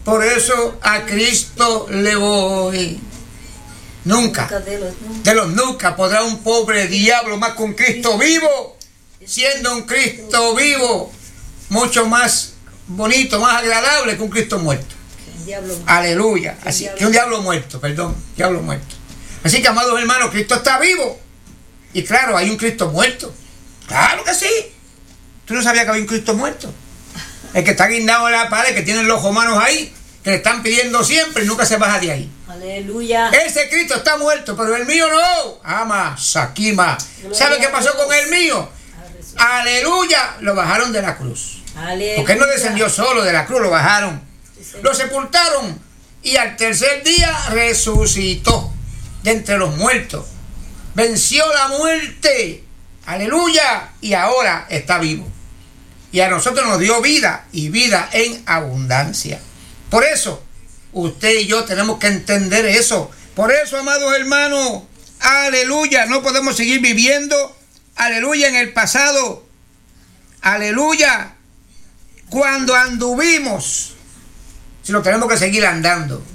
Por eso a Cristo le voy. Nunca, de los nunca podrá un pobre diablo más con Cristo vivo, siendo un Cristo vivo mucho más bonito, más agradable que un Cristo muerto. Aleluya. Así que un diablo muerto, diablo muerto. Así que, amados hermanos, Cristo está vivo. Y claro, hay un Cristo muerto. Claro que sí. ¿Tú no sabías que había un Cristo muerto? El que está guindado en la pared, que tiene los romanos ahí, que le están pidiendo siempre y nunca se baja de ahí. Aleluya. Ese Cristo está muerto, pero el mío no. Ama, Saquima. ¿Sabe qué pasó con el mío? Aleluya. Lo bajaron de la cruz. Aleluya. Porque él no descendió solo de la cruz, lo bajaron. Lo sepultaron y al tercer día resucitó de entre los muertos. Venció la muerte. Aleluya. Y ahora está vivo. Y a nosotros nos dio vida y vida en abundancia. Por eso, usted y yo tenemos que entender eso. Por eso, amados hermanos, aleluya, no podemos seguir viviendo, aleluya, en el pasado. Aleluya. Cuando anduvimos, si lo tenemos que seguir andando.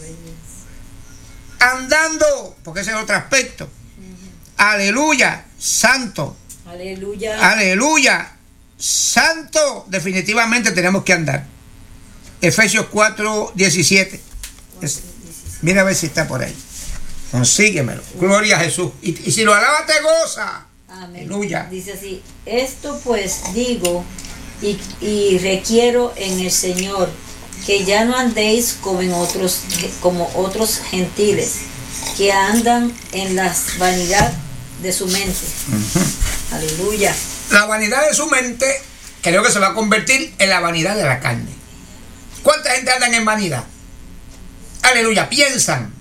Andando, porque ese es otro aspecto. Aleluya, santo. Aleluya. Aleluya, santo. Definitivamente tenemos que andar. Efesios 4:17. Mira a ver si está por ahí. Consíguemelo. Gloria a Jesús. Y si lo alabas te goza. Amén. Aleluya. Dice así: esto pues digo y requiero en el Señor, que ya no andéis como otros gentiles, que andan en la vanidad de su mente. Aleluya. La vanidad de su mente creo que se va a convertir en la vanidad de la carne. ¿Cuánta gente andan en vanidad? Aleluya, piensan.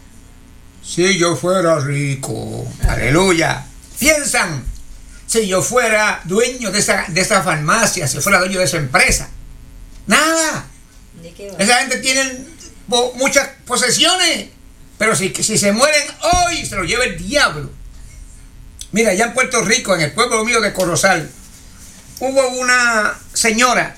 Si yo fuera rico, aleluya. Piensan, si yo fuera dueño de esa farmacia, si fuera dueño de esa empresa. Nada. ¿De qué va? Esa gente tiene muchas posesiones, pero si se mueren hoy, se lo lleva el diablo. Mira, allá en Puerto Rico, en el pueblo mío de Corozal, hubo una señora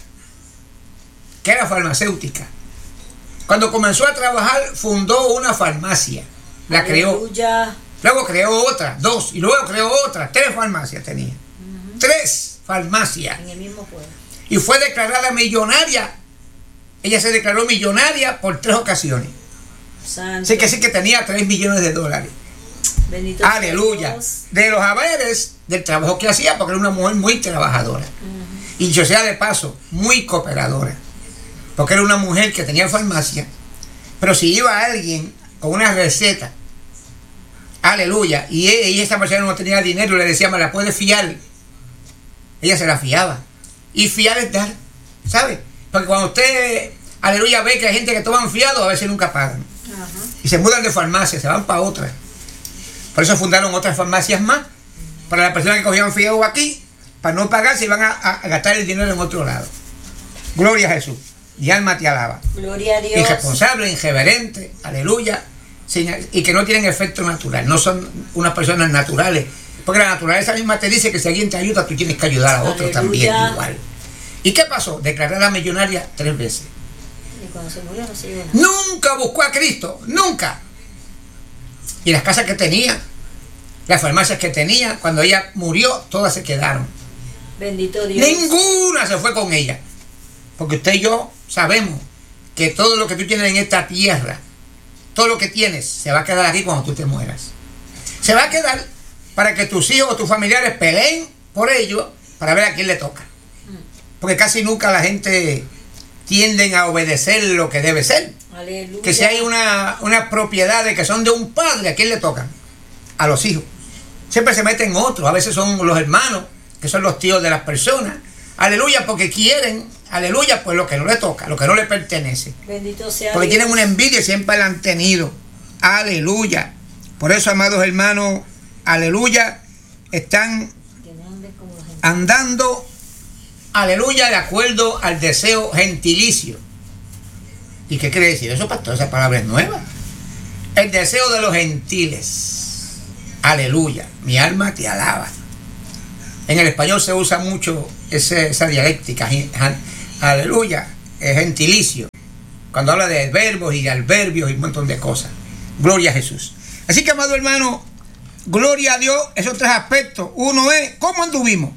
que era farmacéutica. Cuando comenzó a trabajar, fundó una farmacia. La creó. Luego creó otra, 2, y luego creó otra, 3 farmacias tenía. 3 farmacias. En el mismo pueblo. Y fue declarada millonaria. Ella se declaró millonaria por 3 ocasiones. Santo. Así que sí que tenía $3 millones. Bendito Aleluya. Dios. De los haberes del trabajo que hacía, porque era una mujer muy trabajadora. Y yo sea de paso, muy cooperadora. Porque era una mujer que tenía farmacia. Pero si iba alguien con una receta, aleluya, y esta persona no tenía dinero, le decía, me la puedes fiar. Ella se la fiaba. Y fiar es dar, ¿sabe? Porque cuando usted, aleluya, ve que hay gente que toman fiado, a veces nunca pagan. Y se mudan de farmacia, se van para otra. Por eso fundaron otras farmacias más, para las personas que cogían fiado aquí, para no pagar, se iban a gastar el dinero en otro lado. Gloria a Jesús. Y alma te alaba. Gloria a Dios. Irresponsable, irreverente, aleluya, y que no tienen efecto natural, no son unas personas naturales, porque la naturaleza misma te dice que si alguien te ayuda, tú tienes que ayudar a otros también igual. ¿Y qué pasó? Declarada millonaria 3 veces. Y cuando se murió no se iba. Nunca buscó a Cristo, nunca. Y las casas que tenía, las farmacias que tenía, cuando ella murió, todas se quedaron. Bendito Dios. Ninguna se fue con ella. Porque usted y yo sabemos que todo lo que tú tienes en esta tierra, todo lo que tienes, se va a quedar aquí cuando tú te mueras. Se va a quedar para que tus hijos o tus familiares peleen por ello, para ver a quién le toca. Porque casi nunca la gente tienden a obedecer lo que debe ser. Aleluya. Que si hay unas propiedades que son de un padre, ¿a quién le tocan? A los hijos. Siempre se meten otros, a veces son los hermanos, que son los tíos de las personas. Aleluya, porque quieren, aleluya, pues lo que no le toca, lo que no le pertenece. Bendito sea Porque Dios. tienen una envidia y siempre la han tenido. Aleluya. Por eso, amados hermanos, aleluya, están andando, aleluya, de acuerdo al deseo gentilicio. ¿Y qué quiere decir eso, pastor? Esa palabra es nueva. El deseo de los gentiles. Aleluya. Mi alma te alaba. En el español se usa mucho esa dialéctica. Aleluya. Es gentilicio. cuando habla de verbos y de adverbios y un montón de cosas. Gloria a Jesús. Así que, amado hermano, gloria a Dios, esos tres aspectos. Uno es, ¿cómo anduvimos?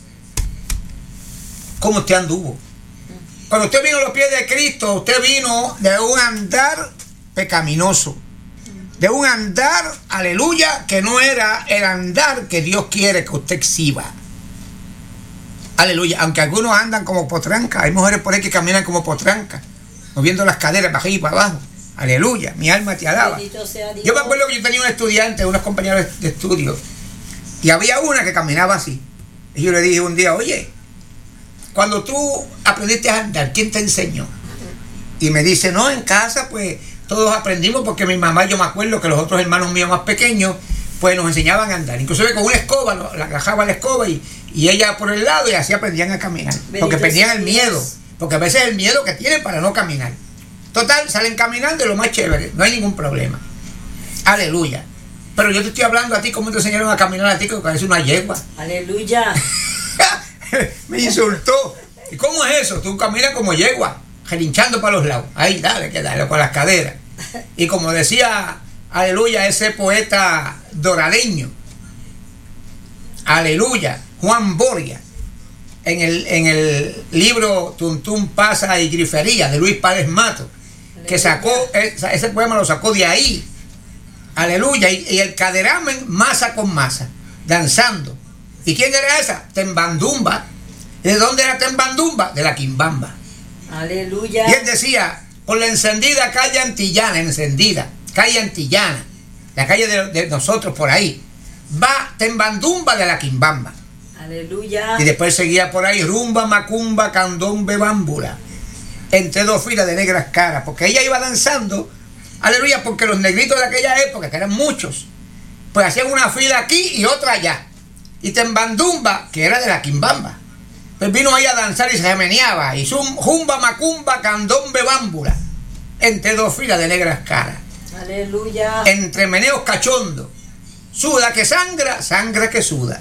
¿Cómo usted anduvo? Cuando usted vino a los pies de Cristo, usted vino de un andar pecaminoso, de un andar, aleluya, que no era el andar que Dios quiere que usted exhiba. Aleluya, aunque algunos andan como potranca, hay mujeres por ahí que caminan como potranca, moviendo las caderas para arriba y para abajo. Aleluya, mi alma te alaba. Yo me acuerdo que yo tenía un estudiante, unos compañeros de estudio, y había una que caminaba así. Y yo le dije un día, oye, cuando tú aprendiste a andar, ¿quién te enseñó? Y me dice, no, en casa pues todos aprendimos porque mi mamá, yo me acuerdo que los otros hermanos míos más pequeños pues nos enseñaban a andar. Inclusive con una escoba, la agarraba la escoba y ella por el lado y así aprendían a caminar. Porque perdían el miedo, porque a veces es el miedo que tienen para no caminar. Total, salen caminando y lo más chévere, no hay ningún problema. Aleluya. Pero yo te estoy hablando a ti, ¿cómo te enseñaron a caminar a ti? Que parece una yegua. Aleluya. Me insultó. ¿Y cómo es eso? Tú caminas como yegua, relinchando para los lados. Ahí, dale, que dale, con las caderas. Y como decía, aleluya, ese poeta doradeño, aleluya, Juan Boria, en el libro Tuntún, Pasa y Grifería, de Luis Páez Mato, que sacó, ese poema lo sacó de ahí. Aleluya, y el caderamen masa con masa, danzando. ¿Y quién era esa? Tembandumba. ¿De dónde era Tembandumba? De la Quimbamba. Aleluya. Y él decía, por la encendida calle Antillana, calle Antillana, la calle de nosotros por ahí, va Tembandumba de la Quimbamba. Aleluya. Y después seguía por ahí, rumba, macumba, candombe, bámbula, entre dos filas de negras caras, porque ella iba danzando, aleluya, porque los negritos de aquella época, que eran muchos, pues hacían una fila aquí y otra allá. Y Tembandumba, que era de la Quimbamba, pues vino ahí a danzar y se meneaba. Y jumba, macumba, candombe, bámbula, entre dos filas de negras caras. Aleluya. Entre meneos cachondos. Suda que sangra, sangra que suda.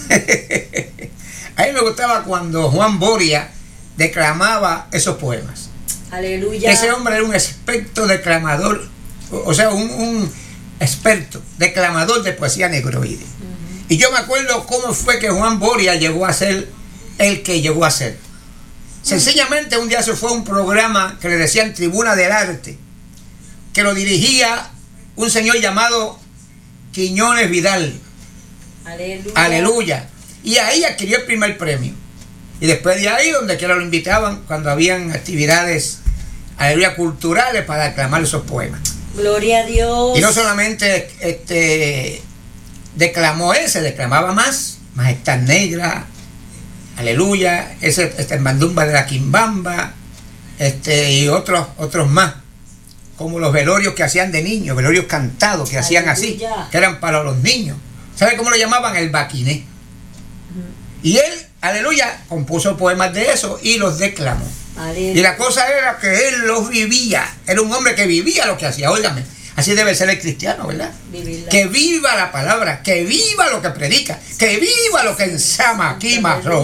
A mí me gustaba cuando Juan Boria declamaba esos poemas. Aleluya. Ese hombre era un experto declamador, o sea, un experto declamador de poesía negroide. Y yo me acuerdo cómo fue que Juan Boria llegó a ser el que llegó a ser. Sencillamente un día se fue a un programa que le decían Tribuna del Arte, que lo dirigía un señor llamado Quiñones Vidal. Aleluya. Aleluya. Y ahí adquirió el primer premio. Y después de ahí, donde quiera lo invitaban, cuando habían actividades, aleluya, culturales para declamar esos poemas. Gloria a Dios. Y no solamente declamó ese, declamaba más, Majestad Negra, aleluya, ese Tembandumba de la Quimbamba, y otros más, como los velorios que hacían de niños, velorios cantados que hacían así, que eran para los niños. ¿Sabe cómo lo llamaban? El baquiné. Y él, aleluya, compuso poemas de eso y los declamó. Aleluya. Y la cosa era que él los vivía, era un hombre que vivía lo que hacía. Óigame, así debe ser el cristiano, ¿verdad? Vivirla. Que viva la palabra, que viva lo que predica, que viva lo que ensama, quima, lo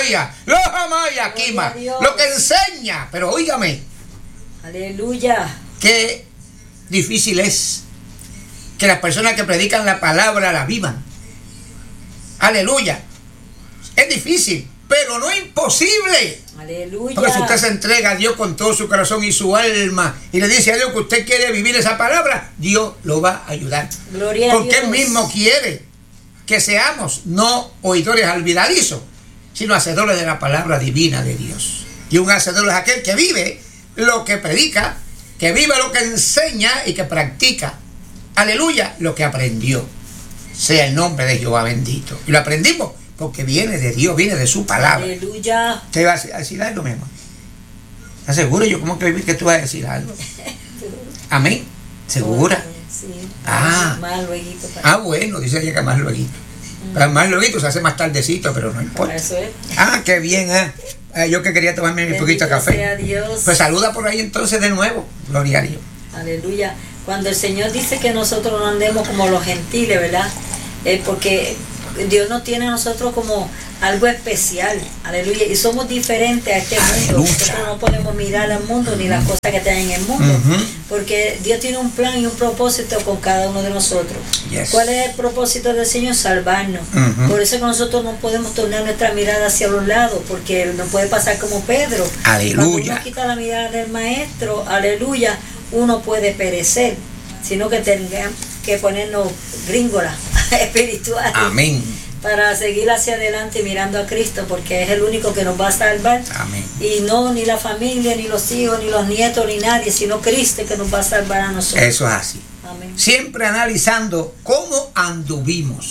que enseña. Pero óigame, aleluya, qué difícil es que las personas que predican la palabra la vivan. Aleluya. Es difícil, pero no es imposible. Aleluya. Porque si usted se entrega a Dios con todo su corazón y su alma y le dice a Dios que usted quiere vivir esa palabra, Dios lo va a ayudar. Gloria porque a Dios. Él mismo quiere que seamos no oidores olvidadizos, sino hacedores de la palabra divina de Dios. Y un hacedor es aquel que vive lo que predica, que vive lo que enseña y que practica. Aleluya, lo que aprendió. Sea el nombre de Jehová bendito. Y lo aprendimos porque viene de Dios, viene de su palabra. Aleluya. ¿Te vas a decir algo, mi hermano? ¿Estás seguro? Yo como que vi que tú vas a decir algo. Amén. ¿Segura? Sí. Más lueguito. Bueno, dice ella que más lueguito. Más lueguito se hace más tardecito, pero no importa. Eso es. Qué bien, yo que quería tomarme mi poquito de café. Sea Dios. Pues saluda por ahí entonces de nuevo. Gloria a Dios. Aleluya. Cuando el Señor dice que nosotros no andemos como los gentiles, ¿verdad? Porque Dios nos tiene a nosotros como algo especial, aleluya, y somos diferentes a este mundo. Nosotros no podemos mirar al mundo ni las cosas que están en el mundo, porque Dios tiene un plan y un propósito con cada uno de nosotros. ¿Cuál es el propósito del Señor? Salvarnos. Por eso que nosotros no podemos tornar nuestra mirada hacia los lados, porque nos puede pasar como Pedro. Aleluya. Cuando uno quita la mirada del maestro, aleluya, uno puede perecer, sino que tengan que ponernos gringolas espirituales. Amén. Para seguir hacia adelante mirando a Cristo, porque es el único que nos va a salvar. Amén. Y no ni la familia, ni los hijos, ni los nietos, ni nadie, sino Cristo que nos va a salvar a nosotros. Eso es así. Amén. Siempre analizando cómo anduvimos.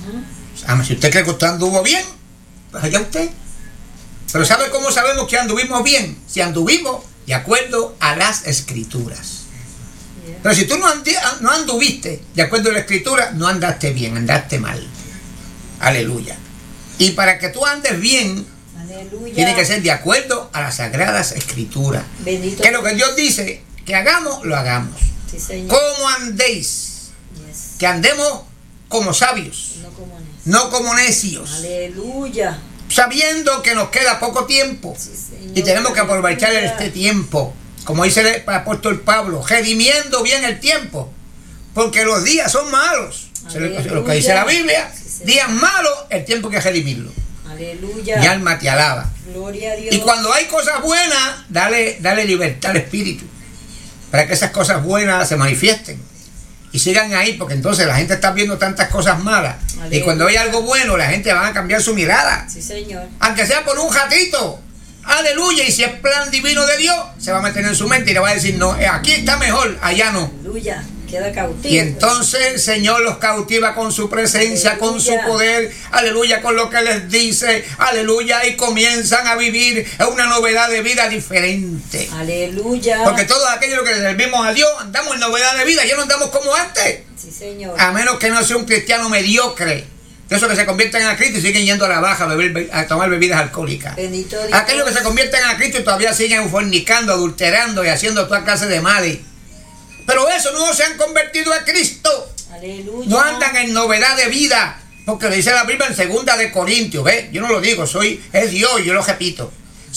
Si usted cree que usted anduvo bien, pues allá usted. Pero ¿sabe cómo sabemos que anduvimos bien? Si anduvimos de acuerdo a las Escrituras. Pero si tú no anduviste de acuerdo a la Escritura, no andaste bien, andaste mal. Aleluya. Y para que tú andes bien, aleluya, tiene que ser de acuerdo a las Sagradas Escrituras. Bendito. Que lo que Dios dice que hagamos, lo hagamos. Sí, Señor. ¿Cómo andéis? Que andemos como sabios, no como necios. Aleluya. Sabiendo que nos queda poco tiempo, sí, y tenemos que aprovechar este tiempo, como dice el apóstol Pablo, redimiendo bien el tiempo, porque los días son malos. Lo que dice la Biblia, sí, días malos, el tiempo que redimirlo. Aleluya. Mi alma te alaba. Gloria a Dios. Y cuando hay cosas buenas, dale libertad al Espíritu, para que esas cosas buenas se manifiesten y sigan ahí, porque entonces la gente está viendo tantas cosas malas. Aleluya. Y cuando hay algo bueno, la gente va a cambiar su mirada. Sí, Señor. Aunque sea por un ratito. Aleluya. Y si es plan divino de Dios, se va a meter en su mente y le va a decir, no, aquí está mejor, allá no. Aleluya. Queda cautivo. Y entonces el Señor los cautiva con su presencia, aleluya, con su poder, aleluya, con lo que les dice, aleluya, y comienzan a vivir una novedad de vida diferente. Aleluya. Porque todos aquellos que servimos a Dios andamos en novedad de vida, ya no andamos como antes. Sí, Señor. A menos que no sea un cristiano mediocre, de esos que se convierten a Cristo y siguen yendo a la baja a tomar bebidas alcohólicas. Bendito Dios. Aquellos que se convierten a Cristo y todavía siguen fornicando, adulterando y haciendo toda clase de males. Pero eso no se han convertido a Cristo. Aleluya. No andan en novedad de vida. Porque lo dice la Biblia en 2 de Corintios. ¿Ve? Yo no lo digo, es Dios, yo lo repito.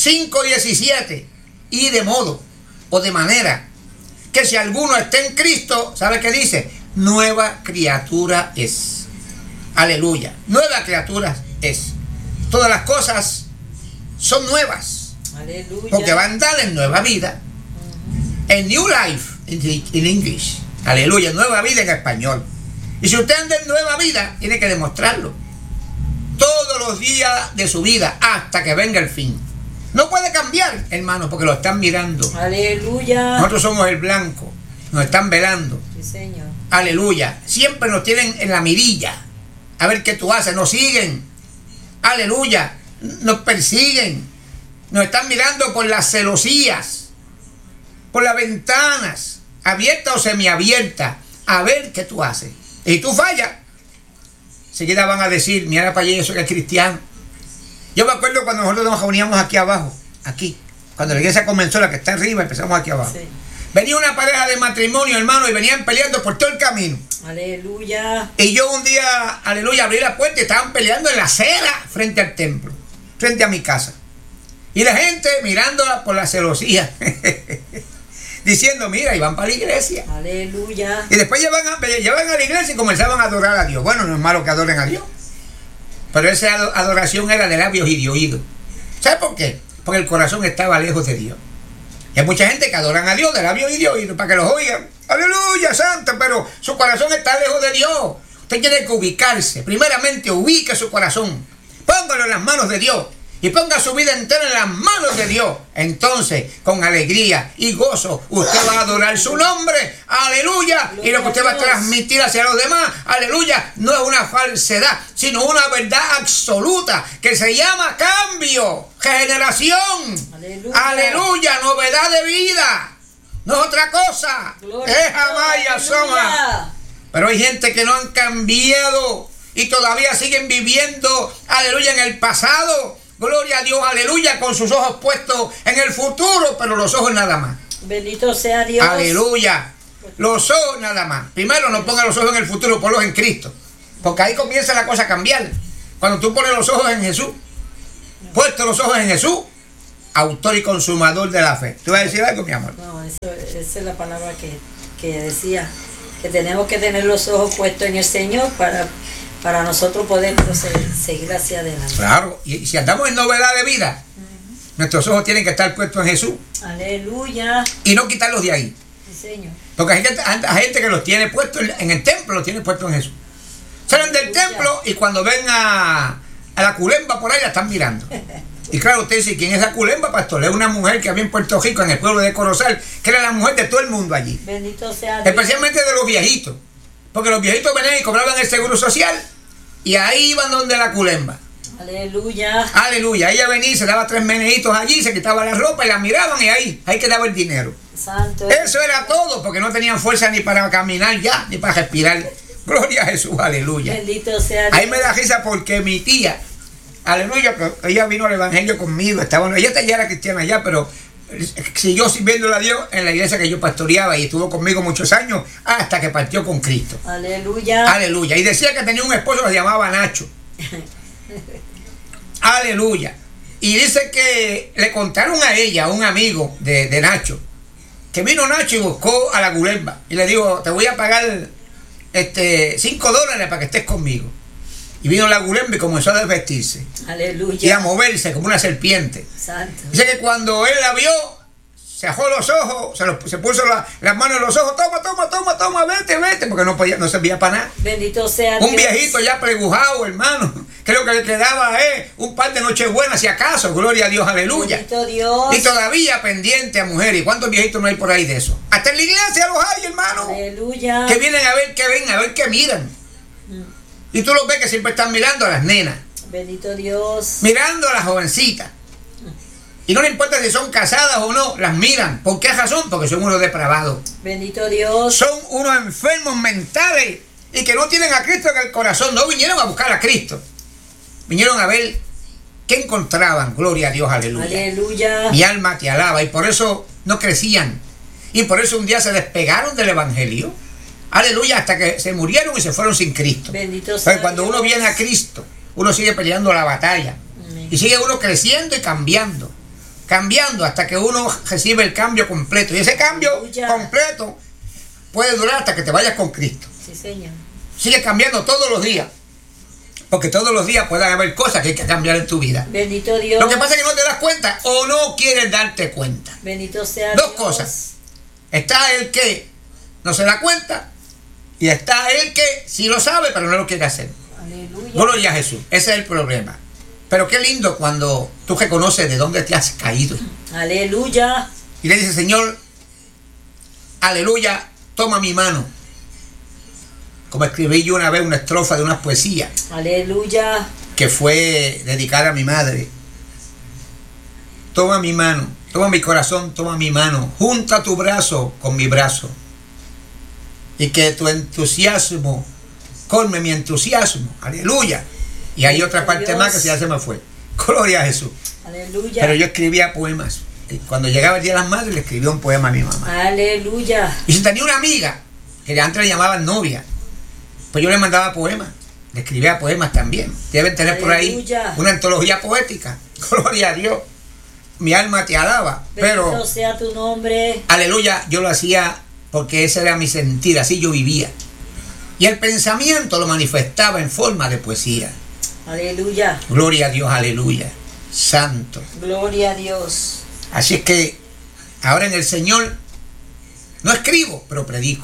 5:17. Y de modo o de manera que si alguno está en Cristo, ¿sabe qué dice? Nueva criatura es. Aleluya. Nueva criatura es. Todas las cosas son nuevas. Aleluya. Porque va a andar en nueva vida. En New Life, en English. Aleluya, nueva vida en español. Y si usted anda en nueva vida, tiene que demostrarlo. Todos los días de su vida, hasta que venga el fin. No puede cambiar, hermano, porque lo están mirando. Aleluya. Nosotros somos el blanco. Nos están velando. Sí, Señor. Aleluya. Siempre nos tienen en la mirilla. A ver qué tú haces. Nos siguen. Aleluya. Nos persiguen. Nos están mirando por las celosías, por las ventanas, abiertas o semiabiertas, a ver qué tú haces. Y tú fallas, enseguida van a decir, mira para allá, eso que es cristiano. Yo me acuerdo cuando nosotros nos reuníamos aquí abajo, aquí, cuando la iglesia comenzó, la que está arriba, empezamos aquí abajo. Sí. Venía una pareja de matrimonio, hermano, y venían peleando por todo el camino. Aleluya. Y yo un día, aleluya, abrí la puerta y estaban peleando en la acera frente al templo, frente a mi casa. Y la gente mirándola por la celosía. Diciendo, mira, y van para la iglesia. Aleluya. Y después llevan a la iglesia y comenzaban a adorar a Dios. Bueno, no es malo que adoren a Dios, pero esa adoración era de labios y de oídos. ¿Sabe por qué? Porque el corazón estaba lejos de Dios. Y hay mucha gente que adoran a Dios de labios y de oídos para que los oigan. Aleluya, santo, pero su corazón está lejos de Dios. Usted tiene que ubicarse. Primeramente, ubique su corazón. Póngalo en las manos de Dios. Y ponga su vida entera en las manos de Dios. Entonces, con alegría y gozo, usted va a adorar su nombre. Aleluya. Y lo que usted va a transmitir hacia los demás, aleluya, no es una falsedad, sino una verdad absoluta que se llama cambio, regeneración. Aleluya. Aleluya, novedad de vida. No es otra cosa. Es Amaya Soma. Pero hay gente que no han cambiado y todavía siguen viviendo, aleluya, en el pasado. Gloria a Dios, aleluya, con sus ojos puestos en el futuro, pero los ojos nada más. Bendito sea Dios. Aleluya. Los ojos nada más. Primero no ponga los ojos en el futuro, ponlos en Cristo. Porque ahí comienza la cosa a cambiar. Cuando tú pones los ojos en Jesús, puestos los ojos en Jesús, autor y consumador de la fe. ¿Tú vas a decir algo, mi amor? No, esa es la palabra que decía, que tenemos que tener los ojos puestos en el Señor para nosotros poder seguir hacia adelante. Claro, y si andamos en novedad de vida, nuestros ojos tienen que estar puestos en Jesús. Aleluya. Y no quitarlos de ahí. Sí, Señor. Porque hay gente que los tiene puestos en el templo, los tiene puestos en Jesús. Salen del templo y cuando ven a la culemba por ahí la están mirando. Y claro, usted dice, ¿quién es la culemba, pastor? Es una mujer que había en Puerto Rico, en el pueblo de Corozal, que era la mujer de todo el mundo allí. Bendito sea Dios. Especialmente de los viejitos. Porque los viejitos venían y cobraban el seguro social y ahí iban donde la culemba. Aleluya. Aleluya. Ella venía y se daba 3 meneitos allí, se quitaba la ropa y la miraban y ahí quedaba el dinero. Santo. Eso era todo, porque no tenían fuerza ni para caminar ya, ni para respirar. Gloria a Jesús, aleluya. Bendito sea Dios. Ahí me da risa porque mi tía, aleluya, ella vino al evangelio conmigo, ella ya era cristiana ya, pero siguió sirviéndole a Dios en la iglesia que yo pastoreaba y estuvo conmigo muchos años hasta que partió con Cristo. Aleluya. Aleluya. Y decía que tenía un esposo que se llamaba Nacho. Aleluya. Y dice que le contaron a ella, a un amigo de Nacho, que vino Nacho y buscó a la culemba y le dijo, te voy a pagar $5 para que estés conmigo. Y vino la culemba y comenzó a desvestirse. Aleluya. Y a moverse como una serpiente. Santo. Dice que cuando él la vio, se ajó los ojos, se puso las manos en los ojos, toma, vete, porque no servía para nada. Bendito sea Dios. Un viejito ya pregujado, hermano. Creo que le quedaba un par de nochebuenas si acaso, gloria a Dios, aleluya. Bendito Dios. Y todavía pendiente a mujeres. ¿Y cuántos viejitos no hay por ahí de eso? Hasta en la iglesia los hay, hermano. Aleluya. Que vienen a ver qué ven, a ver qué miran. Y tú los ves que siempre están mirando a las nenas. Bendito Dios. Mirando a las jovencitas. Y no le importa si son casadas o no, las miran. ¿Por qué razón? Porque son unos depravados. Bendito Dios. Son unos enfermos mentales y que no tienen a Cristo en el corazón. No vinieron a buscar a Cristo. Vinieron a ver qué encontraban. Gloria a Dios, aleluya. Aleluya. Mi alma te alaba. Y por eso no crecían. Y por eso un día se despegaron del evangelio. Aleluya, hasta que se murieron y se fueron sin Cristo. Bendito sea Pero cuando Dios. uno viene a Cristo, uno sigue peleando la batalla. Amén. Y sigue uno creciendo y cambiando. Cambiando hasta que uno recibe el cambio completo. Y ese cambio Aleluya. completo puede durar hasta que te vayas con Cristo. Sí, Señor. Sigue cambiando todos los días. Porque todos los días pueden haber cosas que hay que cambiar en tu vida. Bendito Dios. Lo que pasa es que no te das cuenta o no quieres darte cuenta. Bendito sea Dos Dios. cosas. Está el que no se da cuenta y está el que sí lo sabe pero no lo quiere hacer. Aleluya. Gloria a Jesús. Ese es el problema. Pero qué lindo cuando tú reconoces de dónde te has caído. Aleluya. Y le dice, Señor, aleluya, toma mi mano. Como escribí yo una vez una estrofa de una poesía Aleluya. que fue dedicada a mi madre. Toma mi mano, toma mi corazón, toma mi mano. Junta tu brazo con mi brazo. Y que tu entusiasmo colme mi entusiasmo. Aleluya. Y hay otra parte Dios. más que ya se me fue. Gloria a Jesús. Aleluya. Pero yo escribía poemas. Y cuando llegaba el Día de las Madres le escribía un poema a mi mamá. Aleluya. Y si tenía una amiga, que antes le llamaban novia, pues yo le mandaba poemas. Le escribía poemas también. Deben tener por ahí Aleluya. una antología poética. Gloria a Dios. Mi alma te alaba. Bendito Pero, sea tu nombre. aleluya, yo lo hacía porque ese era mi sentir, así yo vivía. Y el pensamiento lo manifestaba en forma de poesía. Aleluya. Gloria a Dios, aleluya. Santo. Gloria a Dios. Así es que ahora en el Señor no escribo, pero predico.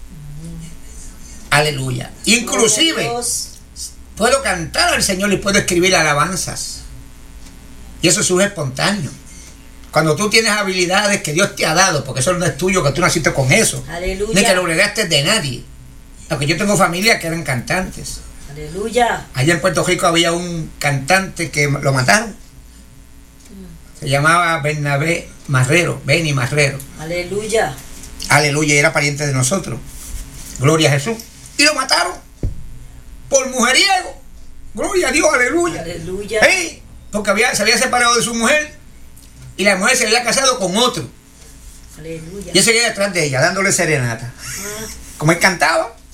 Aleluya. Inclusive Gloria a Dios. puedo cantar al Señor y puedo escribir alabanzas. Y eso es un espontáneo. Cuando tú tienes habilidades que Dios te ha dado, porque eso no es tuyo, que tú naciste con eso, Aleluya. ni que lo heredaste de nadie. Porque yo tengo familia que eran cantantes. Aleluya. Allá en Puerto Rico había un cantante que lo mataron. Se llamaba Bernabé Marrero, Benny Marrero. Aleluya. Aleluya, y era pariente de nosotros. Gloria a Jesús. Y lo mataron por mujeriego. Gloria a Dios, aleluya. Aleluya. ¡Ey! Porque se había separado de su mujer y la mujer se había casado con otro. Aleluya. Y él seguía detrás de ella, dándole serenata. Como él cantaba.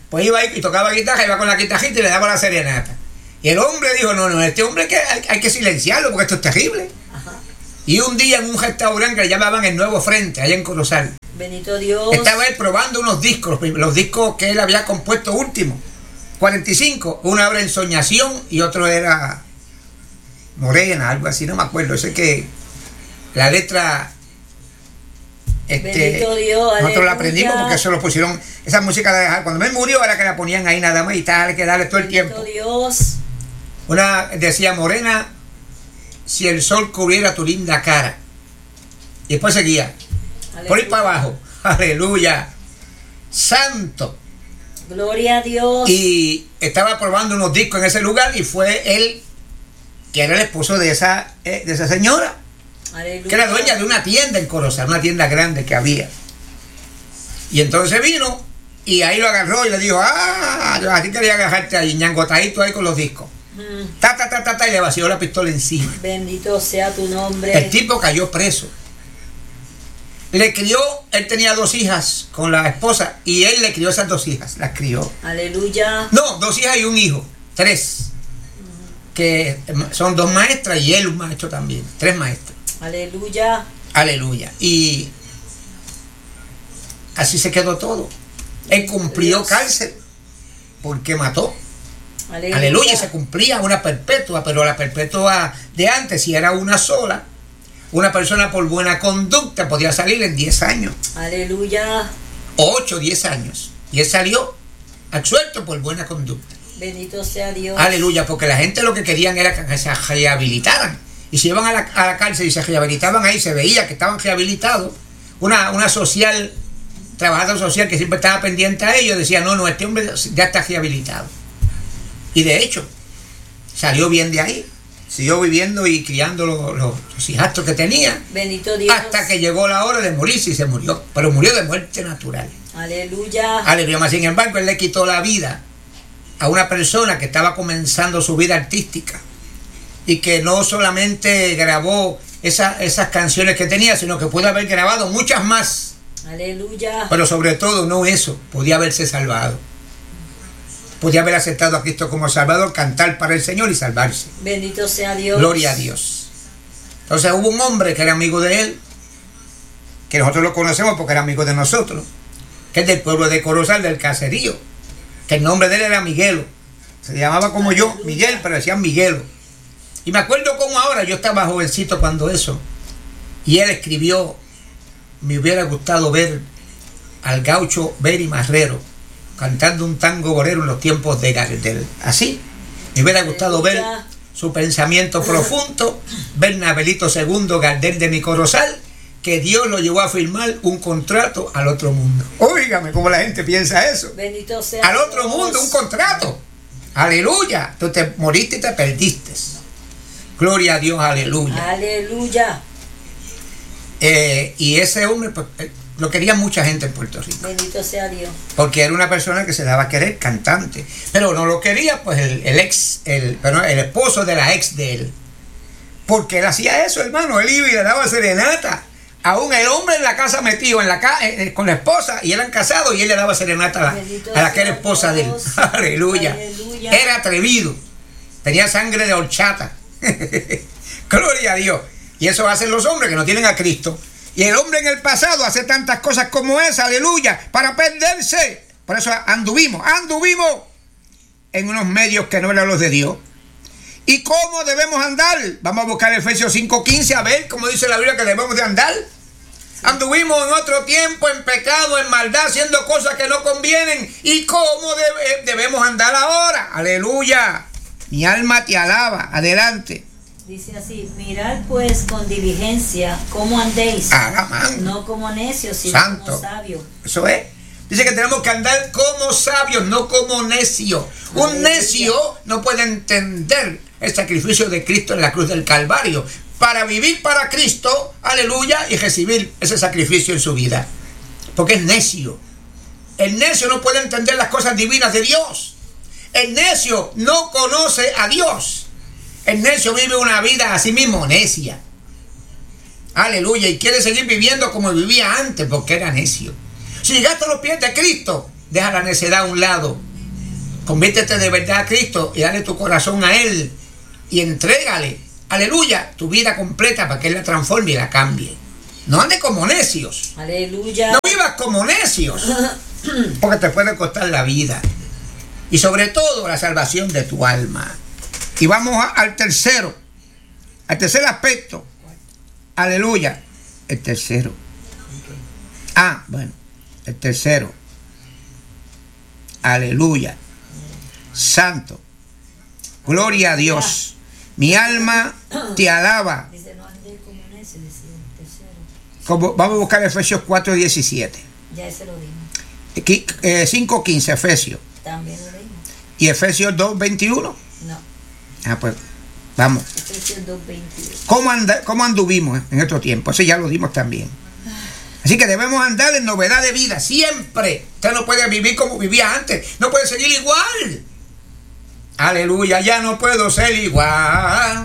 pues iba y tocaba guitarra, iba con la guitarrita y le daba la serenata. Y el hombre dijo, no, este hombre hay que silenciarlo porque esto es terrible. Ajá. Y un día en un restaurante que le llamaban El Nuevo Frente, allá en Corozal, bendito Dios, estaba él probando unos discos, los discos que él había compuesto último, 45, uno era Ensoñación y otro era Morena, algo así, no me acuerdo. Sé que la letra bendito Dios, nosotros la aprendimos porque eso lo pusieron, esa música de dejar, cuando él murió era que la ponían ahí nada más y tal, que darle todo el tiempo. Dios. Una decía, morena, si el sol cubriera tu linda cara. Y después seguía, aleluya, por ahí para abajo, aleluya, santo. Gloria a Dios. Y estaba probando unos discos en ese lugar y fue él, que era el esposo de esa señora. Aleluya. Que era dueña de una tienda en Corozal, una tienda grande que había. Y entonces vino y ahí lo agarró y le dijo, a ti quería agarrarte ahí, ñangotadito ahí con los discos. Y le vació la pistola encima. Bendito sea tu nombre. El tipo cayó preso. Le crió, él tenía 2 hijas con la esposa y él le crió esas 2 hijas, las crió. Aleluya. No, 2 hijas y un hijo, 3. Que son 2 maestras y él un maestro también, 3 maestros. Aleluya. Aleluya. Y así se quedó todo. Él cumplió cárcel porque mató. Aleluya. Aleluya. Se cumplía una perpetua, pero la perpetua de antes, si era una sola, una persona por buena conducta podía salir en 10 años. Aleluya. 8, 10 años. Y él salió absuelto por buena conducta. Bendito sea Dios. Aleluya, porque la gente lo que querían era que se rehabilitaran. Y si iban a la cárcel y se rehabilitaban ahí, se veía que estaban rehabilitados. Una social, trabajadora social que siempre estaba pendiente a ellos, decía, no, este hombre ya está rehabilitado. Y de hecho, salió bien de ahí. Siguió viviendo y criando los hijastros que tenía. Bendito Dios. Hasta que llegó la hora de morirse y se murió. Pero murió de muerte natural. Aleluya. Aleluya. Mas sin embargo, él le quitó la vida a una persona que estaba comenzando su vida artística y que no solamente grabó esas canciones que tenía, sino que pudo haber grabado muchas más. Aleluya. Pero sobre todo no eso, podía haberse salvado. Podía haber aceptado a Cristo como Salvador, cantar para el Señor y salvarse. Bendito sea Dios. Gloria a Dios. Entonces hubo un hombre que era amigo de él, que nosotros lo conocemos porque era amigo de nosotros, que es del pueblo de Corozal, del caserío, que el nombre de él era Miguelo. Se llamaba como yo, Miguel, pero decían Miguelo. Y me acuerdo como ahora, yo estaba jovencito cuando eso, y él escribió, me hubiera gustado ver al gaucho Beri Marrero cantando un tango bolero en los tiempos de Gardel. Así, me hubiera gustado ver su pensamiento profundo, ver Nabelito II Gardel de mi Corozal, que Dios lo llevó a firmar un contrato al otro mundo. Óigame cómo la gente piensa eso. Bendito sea al otro mundo, un contrato. Aleluya. Tú te moriste y te perdiste. Gloria a Dios, aleluya. Aleluya. Y ese hombre, pues, lo quería mucha gente en Puerto Rico. Bendito sea Dios. Porque era una persona que se daba a querer cantante. Pero no lo quería, pues, el esposo de la ex de él. Porque él hacía eso, hermano. Él iba y le daba serenata. Aún el hombre en la casa metido con la esposa, y eran casados, y él le daba serenata a la que era esposa de él. Aleluya. Aleluya. Era atrevido. Tenía sangre de horchata. Gloria a Dios. Y eso hacen los hombres que no tienen a Cristo. Y el hombre en el pasado hace tantas cosas como esa, aleluya, para perderse. Por eso anduvimos en unos medios que no eran los de Dios. ¿Y cómo debemos andar? Vamos a buscar Efesios 5:15 a ver cómo dice la Biblia que debemos de andar. Anduvimos en otro tiempo en pecado, en maldad, haciendo cosas que no convienen. ¿Y cómo debemos andar ahora? Aleluya. Mi alma te alaba. Adelante. Dice así, mirad pues con diligencia cómo andéis, no como necios, sino Santo. como sabios. Eso es. Dice que tenemos que andar como sabios, no como necios. Un necio no puede entender el sacrificio de Cristo en la cruz del Calvario para vivir para Cristo, aleluya, y recibir ese sacrificio en su vida. Porque es necio. El necio no puede entender las cosas divinas de Dios. El necio no conoce a Dios. El necio vive una vida a sí mismo necia. Aleluya. Y quiere seguir viviendo como vivía antes porque era necio. Si llegaste a los pies de Cristo, deja la necedad a un lado. Conviértete de verdad a Cristo y dale tu corazón a Él y entrégale, aleluya, tu vida completa para que Él la transforme y la cambie. No andes como necios. Aleluya. No vivas como necios, porque te puede costar la vida y sobre todo la salvación de tu alma. Y vamos al tercer aspecto. Aleluya. El tercero. El tercero. Aleluya. Santo. Gloria a Dios. Mi alma te alaba. Vamos a buscar Efesios 4:17. Ya ese lo dimos. 5:15, Efesios. También lo dimos. ¿Y Efesios 2:21? No. Pues vamos. Efesios 2:22. ¿Cómo anduvimos en otro tiempo? Eso ya lo dimos también. Así que debemos andar en novedad de vida siempre. Usted no puede vivir como vivía antes. No puede seguir igual. Aleluya, ya no puedo ser igual.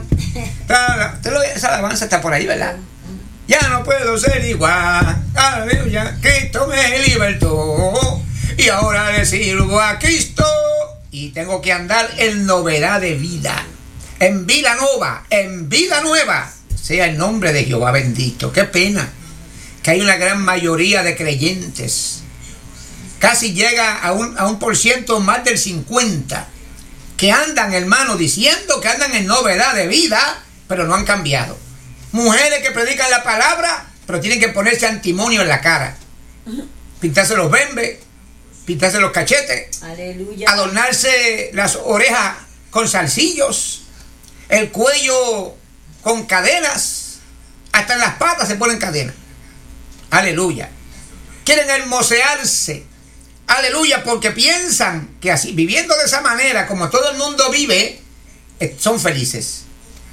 Esa alabanza está por ahí, ¿verdad? Ya no puedo ser igual. Aleluya, Cristo me libertó. Y ahora le sirvo a Cristo. Y tengo que andar en novedad de vida. En vida nueva. En vida nueva. Sea el nombre de Jehová bendito. Qué pena que hay una gran mayoría de creyentes. Casi llega a un por ciento más del 50%. Que andan, hermano, diciendo que andan en novedad de vida, pero no han cambiado. Mujeres que predican la palabra, pero tienen que ponerse antimonio en la cara. Pintarse los bembes, pintarse los cachetes. Aleluya. Adornarse las orejas con zarcillos, el cuello con cadenas, hasta en las patas se ponen cadenas. Aleluya. Quieren hermosearse. Aleluya, porque piensan que así, viviendo de esa manera, como todo el mundo vive, son felices.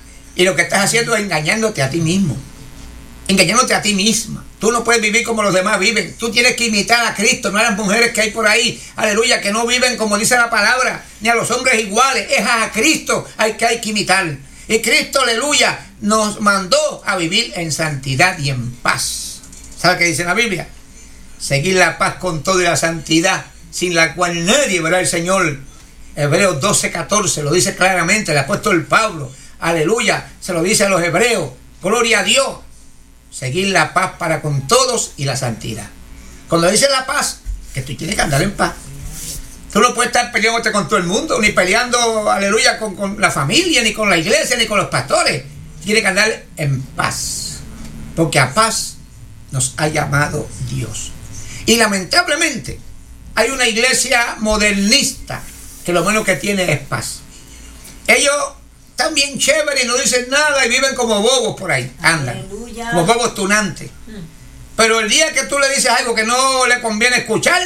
Y lo que estás haciendo es engañándote a ti mismo, engañándote a ti misma. Tú no puedes vivir como los demás viven. Tú tienes que imitar a Cristo, no a las mujeres que hay por ahí, aleluya, que no viven como dice la palabra, ni a los hombres iguales. Es a Cristo hay que imitar. Y Cristo, aleluya, nos mandó a vivir en santidad y en paz. ¿Sabe qué dice la Biblia? Seguir la paz con toda la santidad, sin la cual nadie verá al Señor. Hebreos 12:14 lo dice claramente el apóstol Pablo. Aleluya, se lo dice a los hebreos. Gloria a Dios. Seguir la paz para con todos y la santidad. Cuando dice la paz, que tú tienes que andar en paz. Tú no puedes estar peleándote con todo el mundo, ni peleando, aleluya, con la familia, ni con la iglesia, ni con los pastores. Tienes que andar en paz. Porque a paz nos ha llamado Dios. Y lamentablemente hay una iglesia modernista que lo menos que tiene es paz. Ellos están bien chéveres y no dicen nada y viven como bobos por ahí. Andan. Aleluya. Como bobos tunantes. Pero el día que tú le dices algo que no le conviene escuchar,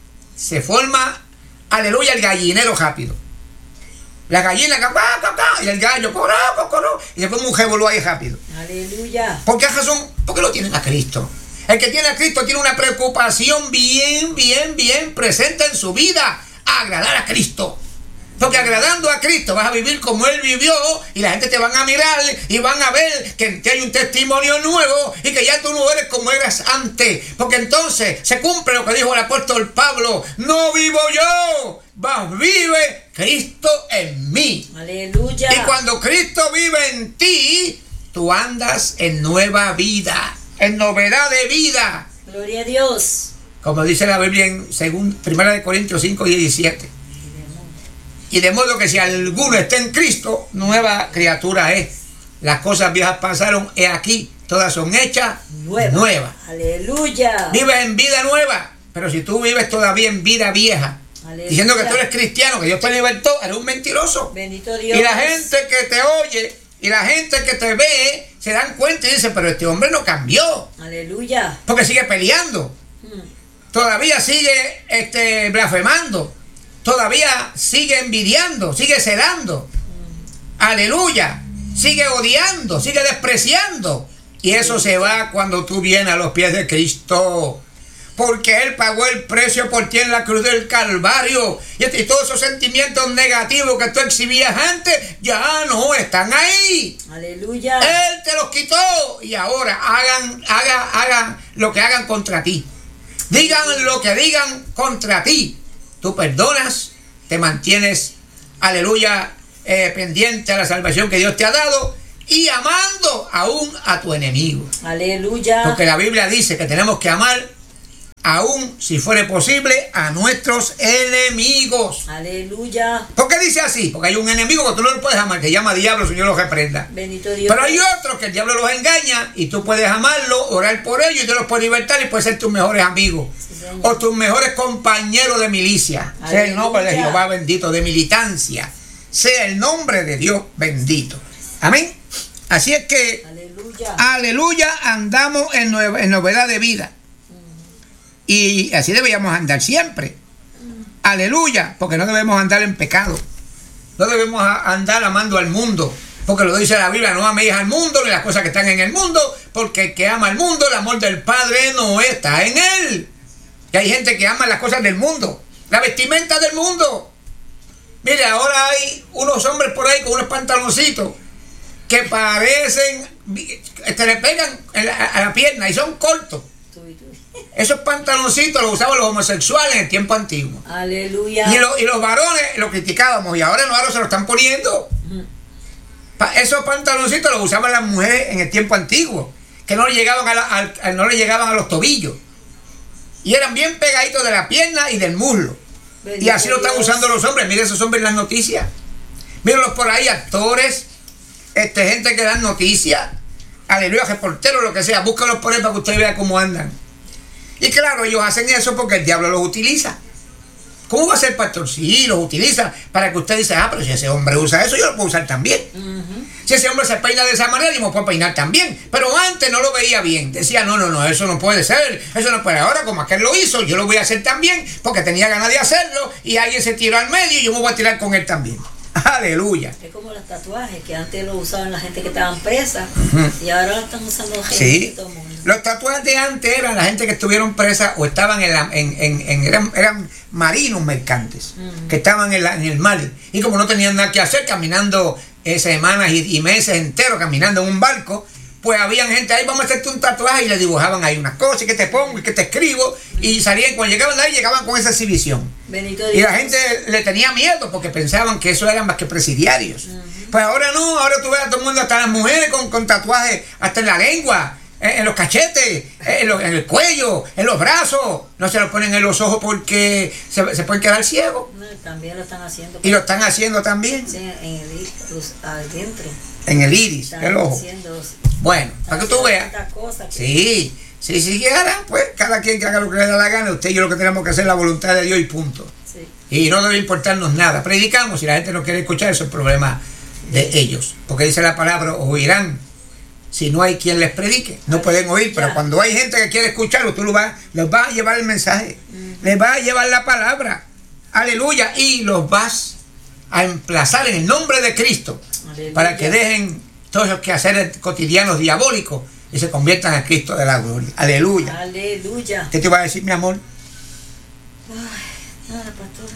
se forma, aleluya, el gallinero rápido. La gallina, y el gallo, y se forma un revolú ahí rápido. Aleluya. ¿Por qué razón? Porque lo tienen a Cristo. El que tiene a Cristo tiene una preocupación bien presente en su vida. Agradar a Cristo. Porque agradando a Cristo vas a vivir como Él vivió y la gente te van a mirar y van a ver que hay un testimonio nuevo y que ya tú no eres como eras antes. Porque entonces se cumple lo que dijo el apóstol Pablo. No vivo yo, mas vive Cristo en mí. Aleluya. Y cuando Cristo vive en ti, tú andas en nueva vida, en novedad de vida. Gloria a Dios. Como dice la Biblia en 1 Corintios 5:17. Y de modo que si alguno está en Cristo, nueva criatura es. Las cosas viejas pasaron, he aquí, todas son hechas nuevas. Aleluya. Vives en vida nueva, pero si tú vives todavía en vida vieja, aleluya, diciendo que tú eres cristiano, que Dios te libertó, eres un mentiroso. Bendito Dios. Y la gente que te oye y la gente que te ve se dan cuenta y dicen, pero este hombre no cambió. Aleluya. Porque sigue peleando. Todavía sigue blasfemando. Todavía sigue envidiando, sigue celando. Aleluya. Sigue odiando, sigue despreciando. Y eso se va cuando tú vienes a los pies de Cristo. Porque Él pagó el precio por ti en la cruz del Calvario. Y todos esos sentimientos negativos que tú exhibías antes ya no están ahí. Aleluya. Él te los quitó. Y ahora hagan lo que hagan contra ti. Digan lo que digan contra ti. Tú perdonas, te mantienes, aleluya, pendiente a la salvación que Dios te ha dado y amando aún a tu enemigo. Aleluya. Porque la Biblia dice que tenemos que amar aún, si fuere posible, a nuestros enemigos. Aleluya. ¿Por qué dice así? Porque hay un enemigo que tú no lo puedes amar, que llama diablo, Señor los reprenda. Bendito Dios. Pero hay otros que el diablo los engaña y tú puedes amarlo, orar por ellos y Dios los puede libertar y puede ser tus mejores amigos. Sí, o tus mejores compañeros de milicia. Aleluya. Sea el nombre de Jehová bendito, de militancia. Sea el nombre de Dios bendito. Amén. Así es que, aleluya, andamos en novedad de vida. Y así deberíamos andar siempre. Aleluya, porque no debemos andar en pecado. No debemos andar amando al mundo, porque lo dice la Biblia: no améis al mundo ni las cosas que están en el mundo, porque el que ama al mundo, el amor del Padre no está en él. Y hay gente que ama las cosas del mundo, la vestimenta del mundo. Mire, ahora hay unos hombres por ahí con unos pantaloncitos que parecen, que le pegan a la pierna y son cortos. Esos pantaloncitos los usaban los homosexuales en el tiempo antiguo. Aleluya. Y los varones lo criticábamos y ahora los varones se lo están poniendo. Esos pantaloncitos los usaban las mujeres en el tiempo antiguo, que no le llegaban a los tobillos. Y eran bien pegaditos de la pierna y del muslo. Bendito y así lo están usando los hombres. Miren esos hombres en las noticias. Mírenlos por ahí, actores, gente que dan noticias. Aleluya, reporteros, lo que sea. Búscalos por ahí para que usted vea cómo andan. Y claro, ellos hacen eso porque el diablo los utiliza. ¿Cómo va a ser, pastor? Sí, los utiliza para que usted dice: pero si ese hombre usa eso, yo lo puedo usar también. Si ese hombre se peina de esa manera, yo me puedo peinar también. Pero antes no lo veía bien. Decía: no, eso no puede ser. Eso no puede. Ahora, como aquel lo hizo, yo lo voy a hacer también, porque tenía ganas de hacerlo y alguien se tiró al medio y yo me voy a tirar con él también. Aleluya. Es como los tatuajes que antes lo usaban la gente que estaban presa y ahora lo están usando gente. Sí. Todo el mundo. Los tatuajes de antes eran la gente que estuvieron presas o estaban eran marinos mercantes que estaban en el mar y como no tenían nada que hacer, caminando semanas y meses enteros caminando en un barco, pues habían gente ahí: vamos a hacerte un tatuaje, y le dibujaban ahí unas cosas, y que te pongo y que te escribo, y salían, cuando llegaban de ahí llegaban con esa exhibición. Bendito Dios. Y la gente le tenía miedo porque pensaban que eso eran más que presidiarios. Pues ahora no, ahora tú ves a todo el mundo, hasta las mujeres con tatuajes hasta en la lengua, en los cachetes, en el cuello, en los brazos. No se los ponen en los ojos porque se pueden quedar ciegos. No, también lo están haciendo. Y lo están haciendo también. Sí, adentro. En el iris, el ojo. Bueno, para que tú veas. Sí, si siguieran, pues cada quien que haga lo que le da la gana. Usted y yo lo que tenemos que hacer es la voluntad de Dios y punto. Sí. Y no debe importarnos nada. Predicamos, si la gente no quiere escuchar, eso es problema de ellos. Porque dice la palabra: oirán si no hay quien les predique. No pueden oír, pero cuando hay gente que quiere escucharlo, tú les vas a llevar el mensaje, les vas a llevar la palabra. Aleluya. Y los vas a emplazar en el nombre de Cristo. Aleluya. Para que dejen todos esos quehaceres cotidianos diabólicos y se conviertan en Cristo de la gloria. Aleluya. Aleluya. ¿Qué te iba a decir, mi amor? Ay, nada, pastor.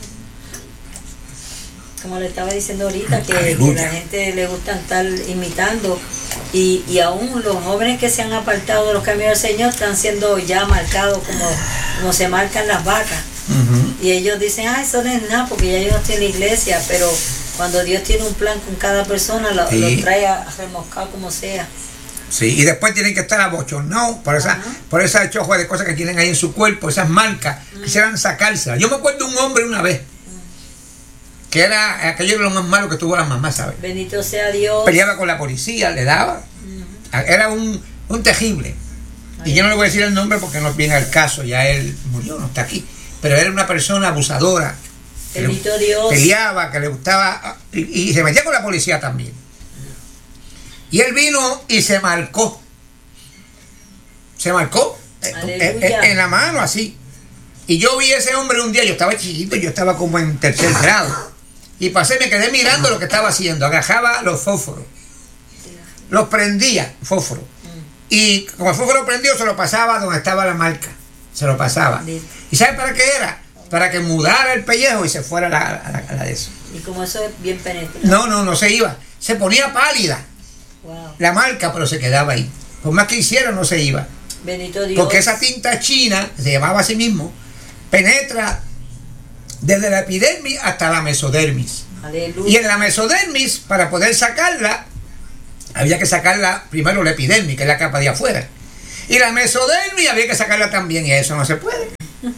Como le estaba diciendo ahorita, que la gente le gusta estar imitando y aún los jóvenes que se han apartado de los caminos del Señor están siendo ya marcados como se marcan las vacas. Y ellos dicen: eso no es nada porque ya ellos no tienen iglesia, pero cuando Dios tiene un plan con cada persona, lo trae a remoscar como sea. Sí, y después tienen que estar abochornados por esa choja de cosas que tienen ahí en su cuerpo, esas marcas, quisieran sacárselas. Yo me acuerdo de un hombre una vez, que era aquello de lo más malo que tuvo la mamá, ¿sabes? Bendito sea Dios. Peleaba con la policía, le daba. Era un tejible. Y yo no le voy a decir el nombre porque no viene al caso, ya él murió, no está aquí. Pero era una persona abusadora. Bendito Dios. Peleaba, que le gustaba, y se metía con la policía también. Y él vino y se marcó. Se marcó en la mano así. Y yo vi a ese hombre un día, yo estaba chiquito, yo estaba como en tercer grado. Y pasé, me quedé mirando lo que estaba haciendo. Agarraba los fósforos. Los prendía, fósforo. Y como el fósforo prendió, se lo pasaba donde estaba la marca. Se lo pasaba. ¿Y sabe para qué era? Para que mudara el pellejo y se fuera la de eso. Y como eso es bien penetrante. No se iba. Se ponía pálida. Wow. La marca, pero se quedaba ahí. Por más que hiciera, no se iba. Bendito Dios. Porque esa tinta china, se llamaba así mismo, penetra desde la epidermis hasta la mesodermis. Aleluya. Y en la mesodermis, para poder sacarla, había que sacarla primero la epidermis, que es la capa de afuera. Y la mesodermis había que sacarla también, y eso no se puede.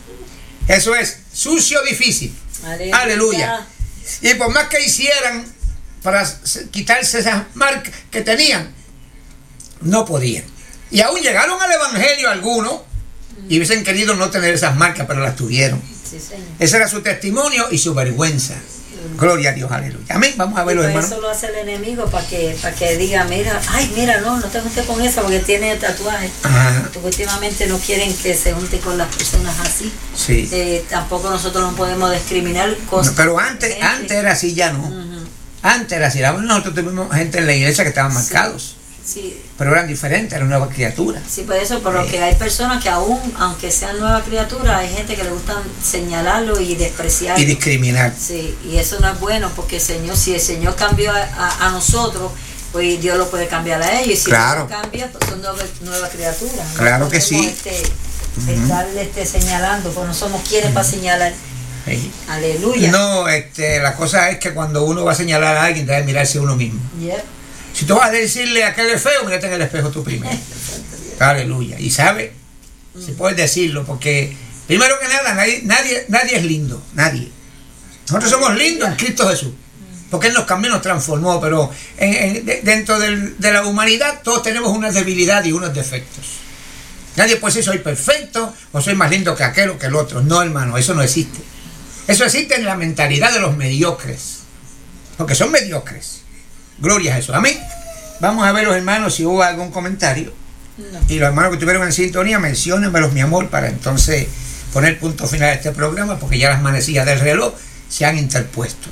Eso es sucio, difícil. Aleluya. Y por más que hicieran para quitarse esas marcas que tenían, no podían. Y aún llegaron al evangelio algunos y hubiesen querido no tener esas marcas, pero las tuvieron. Sí, señor. Ese era su testimonio y su vergüenza. Gloria a Dios, aleluya. Amén. Vamos a verlo, hermano. Eso lo hace el enemigo para que diga, mira, ay, mira, no te juntes con esa porque tiene tatuaje. Porque últimamente no quieren que se junte con las personas así. Sí. Tampoco nosotros no podemos discriminar cosas. No, pero antes era así, ya no. Antes era así. Nosotros tuvimos gente en la iglesia que estaban marcados. Sí. Pero eran diferentes, eran nuevas criaturas. Sí, por eso, por lo que hay personas que aún, aunque sean nuevas criaturas, hay gente que le gusta señalarlo y despreciarlo. Y discriminar. Sí, y eso no es bueno, porque el Señor, si el Señor cambió a nosotros, pues Dios lo puede cambiar a ellos. Y si claro. no cambia, pues son nuevas criaturas. Claro no que sí. Estarle señalando, pues no somos quienes para señalar. Sí. Aleluya. No, la cosa es que cuando uno va a señalar a alguien, debe mirarse a uno mismo. Yep. Si tú vas a decirle a aquel es feo, mírate en el espejo tú primero. Aleluya. Y sabe, si puedes decirlo, porque primero que nada, nadie es lindo, nadie. Nosotros somos lindos en Cristo Jesús, porque Él nos cambió, nos transformó, pero dentro de la humanidad todos tenemos una debilidad y unos defectos. Nadie puede decir soy perfecto o soy más lindo que aquel o que el otro. No, hermano, eso no existe. Eso existe en la mentalidad de los mediocres, porque son mediocres. Gloria a Jesús. Amén. Vamos a ver, los hermanos, si hubo algún comentario. No. Y los hermanos que estuvieron en sintonía, menciónenmelos, mi amor, para entonces poner punto final a este programa, porque ya las manecillas del reloj se han interpuesto.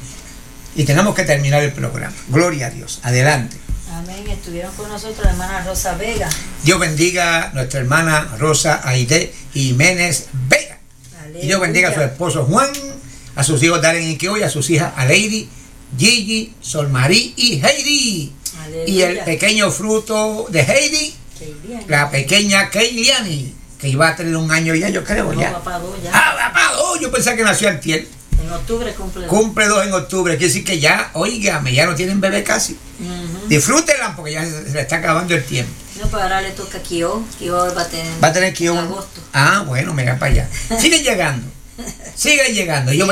Y tenemos que terminar el programa. Gloria a Dios. Adelante. Amén. Estuvieron con nosotros la hermana Rosa Vega. Dios bendiga a nuestra hermana Rosa Aide Jiménez Vega. Aleluya. Y Dios bendiga a su esposo Juan, a sus hijos Darren y Keo, y a sus hijas Aleidi, Gigi, Solmarí y Heidi. Aleluya. Y el pequeño fruto de Heidi, la pequeña Keiliani, que iba a tener 1 año ya, yo creo. No, ya. va para 2 ya. Va para 2. Yo pensé que nació antier. En octubre cumple 2. Cumple 2 en octubre. Quiere decir que ya, óigame, ya no tienen bebé casi. Disfrútenla porque ya se le está acabando el tiempo. No, pero ahora le toca a Kio. Kio va a tener Kio en agosto. Bueno, mira para allá. Siguen llegando. Siguen llegando. Y yo me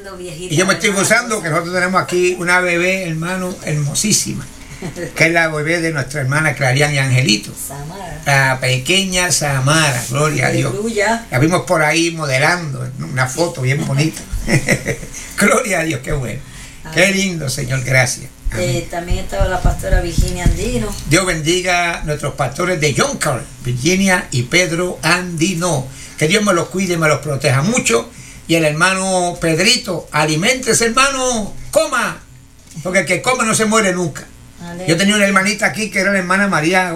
estoy gozando que nosotros tenemos aquí una bebé, hermano, hermosísima, que es la bebé de nuestra hermana Clarian y Angelito. Samara. La pequeña Samara, gloria Aleluya. a Dios. La vimos por ahí modelando una foto bien bonita. Gloria a Dios, qué bueno. Qué lindo, Señor, gracias. También estaba la pastora Virginia Andino. Dios bendiga a nuestros pastores de Yonkar, Virginia y Pedro Andino. Que Dios me los cuide y me los proteja mucho. Y el hermano Pedrito, aliméntese, hermano, coma. Porque el que come no se muere nunca. Aleluya. Yo tenía una hermanita aquí que era la hermana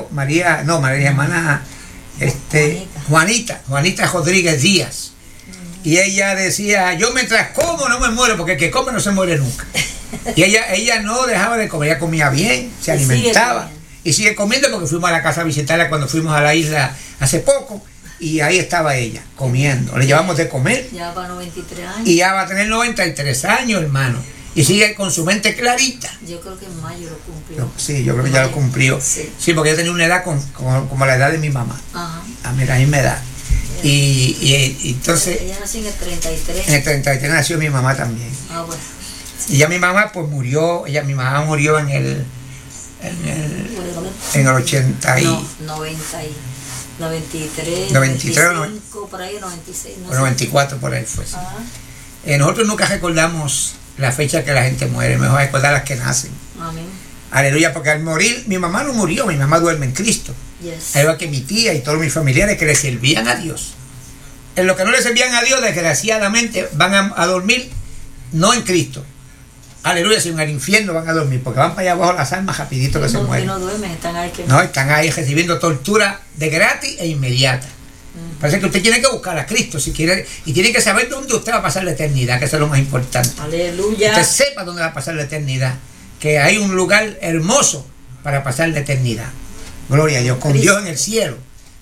Juanita Rodríguez Díaz. Y ella decía, yo mientras como no me muero, porque el que come no se muere nunca. Y ella no dejaba de comer, ella comía bien, se alimentaba. Y sigue comiendo porque fuimos a la casa a visitarla cuando fuimos a la isla hace poco. Y ahí estaba ella, comiendo. Le llevamos de comer. Ya va a 93 años. Y ya va a tener 93 años, hermano. Y sigue con su mente clarita. Yo creo que en mayo lo cumplió. Sí, yo creo que ya lo cumplió. Sí, porque yo tenía una edad como la edad de mi mamá. Ajá. A mí, la misma edad. Y entonces... Ella nació en el 33. En el 33 nació mi mamá también. Bueno. Y ya mi mamá pues murió. Mi mamá murió en el 80 y... No, 90 y... 93, 95, por ahí, 96, no 94 por ahí fue. Sí. Nosotros nunca recordamos la fecha que la gente muere, mejor recordar las que nacen. Amén. Aleluya, porque al morir, mi mamá no murió, mi mamá duerme en Cristo. Yes. Al igual que mi tía y todos mis familiares que le servían a Dios. En los que no le servían a Dios, desgraciadamente, van a dormir no en Cristo. Aleluya, sino en el infierno van a dormir, porque van para allá abajo las almas rapidito que se mueren. No duermen, están ahí. No, están ahí recibiendo tortura de gratis e inmediata. Parece que usted tiene que buscar a Cristo si quiere, y tiene que saber dónde usted va a pasar la eternidad, que eso es lo más importante. Aleluya. Usted sepa dónde va a pasar la eternidad, que hay un lugar hermoso para pasar la eternidad. Gloria a Dios, con Dios en el cielo.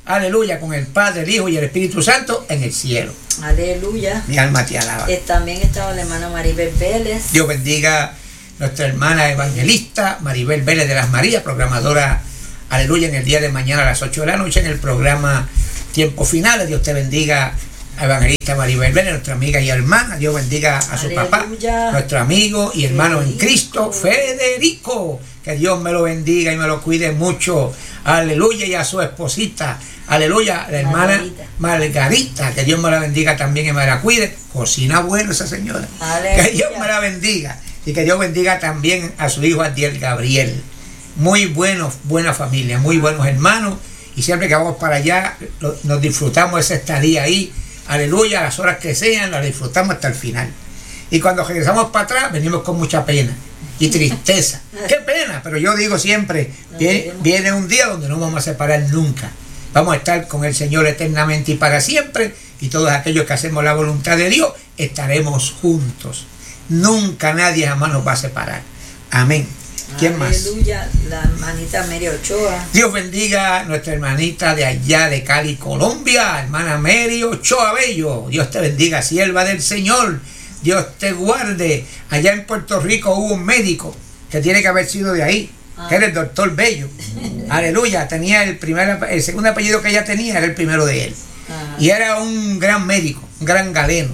aleluya, con el Padre, el Hijo y el Espíritu Santo en el cielo. Aleluya. Mi alma te alaba. También estaba la hermana Maribel Vélez. Dios bendiga nuestra hermana evangelista Maribel Vélez de las Marías, programadora, aleluya, en el día de mañana a las 8 de la noche en el programa Tiempos Finales. Dios te bendiga a evangelista Maribel Vélez, nuestra amiga y hermana. Dios bendiga a su papá, nuestro amigo y hermano en Cristo, Federico. Que Dios me lo bendiga y me lo cuide mucho. Aleluya. Y a su esposita, aleluya, la hermana Margarita. Que Dios me la bendiga también y me la cuide. Cocina buena esa señora. Aleluya. Que Dios me la bendiga. Y que Dios bendiga también a su hijo Adiel Gabriel. Muy buenos, buena familia, muy buenos hermanos. Y siempre que vamos para allá, nos disfrutamos esa estadía ahí. Aleluya, a las horas que sean, la disfrutamos hasta el final. Y cuando regresamos para atrás, venimos con mucha pena y tristeza. ¡Qué pena! Pero yo digo siempre, viene un día donde no vamos a separar nunca. Vamos a estar con el Señor eternamente y para siempre. Y todos aquellos que hacemos la voluntad de Dios, estaremos juntos. Nunca nadie jamás nos va a separar. Amén. ¿Quién más? Aleluya, la hermanita Mary Ochoa. Dios bendiga a nuestra hermanita de allá de Cali, Colombia, hermana Mary Ochoa Bello. Dios te bendiga, sierva del Señor. Dios te guarde. Allá en Puerto Rico hubo un médico que tiene que haber sido de ahí, que era el doctor Bello. Aleluya, tenía el segundo apellido que ella tenía era el primero de él. Y era un gran médico, un gran galeno.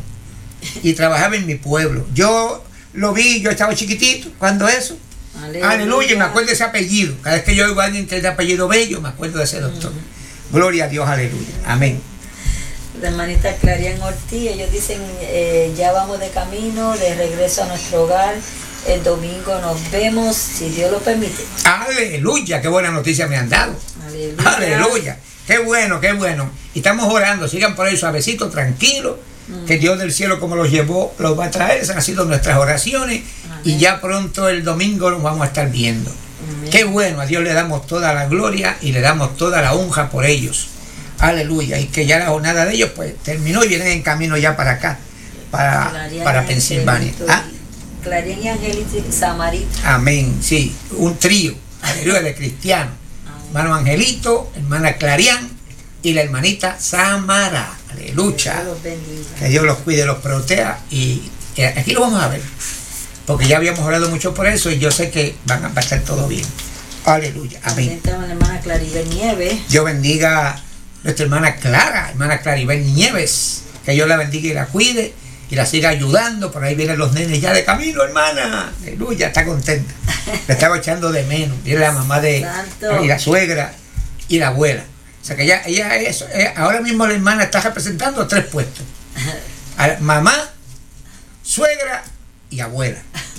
Y trabajaba en mi pueblo. Yo lo vi, yo estaba chiquitito cuando eso. Aleluya, y me acuerdo de ese apellido. Cada vez que yo oigo a alguien que es de apellido Bello, me acuerdo de ese doctor. Gloria a Dios, aleluya. Amén. La hermanita Clarian Ortiz, ellos dicen, ya vamos de camino, de regreso a nuestro hogar. El domingo nos vemos, si Dios lo permite. Aleluya, qué buena noticia me han dado. Aleluya. Aleluya. Qué bueno, qué bueno. Y estamos orando, sigan por ahí suavecito, tranquilo. Que Dios del cielo, como los llevó, los va a traer. Esas han sido nuestras oraciones. Amén. Y ya pronto el domingo los vamos a estar viendo. Amén. Qué bueno, a Dios le damos toda la gloria y le damos toda la honra por ellos. Aleluya. Y que ya la jornada de ellos pues terminó y vienen en camino ya para acá, para Pensilvania. Clarín y Angelito Samarita. Amén, sí, un trío, aleluya, de cristianos. Hermano Angelito, hermana Clarián y la hermanita Samara. Aleluya. Que Dios los cuide, los proteja. Y aquí lo vamos a ver. Porque ya habíamos hablado mucho por eso y yo sé que va a estar todo bien. Aleluya. Amén. La hermana Claribel Nieves. Dios bendiga a nuestra hermana Clara, hermana Claribel Nieves. Que Dios la bendiga y la cuide y la siga ayudando. Por ahí vienen los nenes ya de camino, hermana. Aleluya, está contenta. Le estaba echando de menos. Viene la mamá y la suegra y la abuela. O sea que ella es, ahora mismo la hermana está representando 3 puestos. Mamá, suegra y abuela.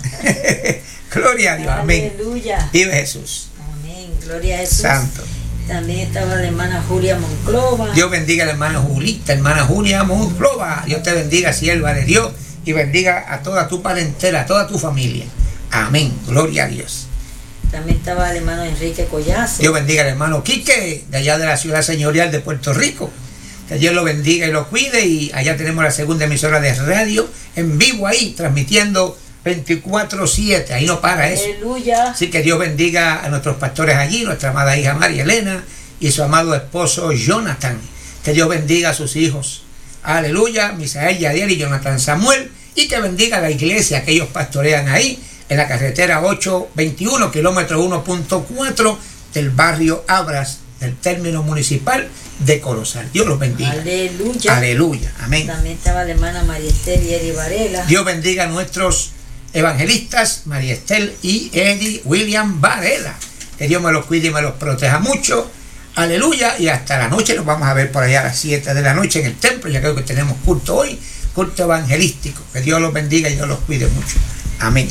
Gloria a Dios, amén. Aleluya. Vive Jesús. Amén, gloria a Jesús. Santo. También estaba la hermana Julia Monclova. Dios bendiga a la hermana Julita, hermana Julia Monclova. Dios te bendiga, sierva de Dios, y bendiga a toda tu parentela, a toda tu familia. Amén, gloria a Dios. También estaba el hermano Enrique Collazo. Dios bendiga al hermano Quique, de allá de la ciudad señorial de Puerto Rico. Que Dios lo bendiga y lo cuide. Y allá tenemos la segunda emisora de radio en vivo ahí, transmitiendo 24/7. Ahí no para eso. Aleluya. Así que Dios bendiga a nuestros pastores allí, nuestra amada hija María Elena y su amado esposo Jonathan. Que Dios bendiga a sus hijos. Aleluya. Misael, Yadiel y Jonathan Samuel. Y que bendiga a la iglesia que ellos pastorean ahí, en la carretera 821, kilómetro 1.4 del barrio Abras, del término municipal de Corozal. Dios los bendiga. Aleluya. Aleluya. Amén. También estaba la hermana María Estel y Eri Varela. Dios bendiga a nuestros evangelistas, María Estel y Eddie William Varela. Que Dios me los cuide y me los proteja mucho. Aleluya. Y hasta la noche nos vamos a ver por allá a las 7 de la noche en el templo. Ya creo que tenemos culto hoy, culto evangelístico. Que Dios los bendiga y Dios los cuide mucho. Amén.